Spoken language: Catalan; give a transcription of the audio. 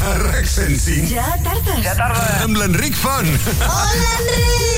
A RAC 105. Ja tardes. Ja tarda. Amb l'Enric Font. Hola, Enric!